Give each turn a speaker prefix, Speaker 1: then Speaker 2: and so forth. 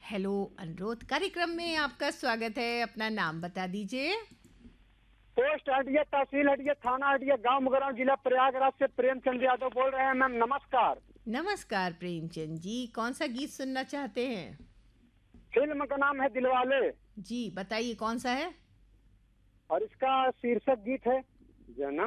Speaker 1: Hello अनुरोध कार्यक्रम में आपका स्वागत है। अपना नाम बता दीजिए।
Speaker 2: पोस्ट हटिया, तहसील हटिया, थाना हटिया, गांव मुगराम, जिला प्रयागराज से प्रेमचंद यादव बोल रहे हैं मैम। नमस्कार।
Speaker 1: नमस्कार प्रेमचंद जी, कौन सा गीत सुनना चाहते हैं?
Speaker 2: फिल्म का नाम है दिलवाले
Speaker 1: जी बताइए कौन सा है?
Speaker 2: और इसका शीर्षक गीत है जन्म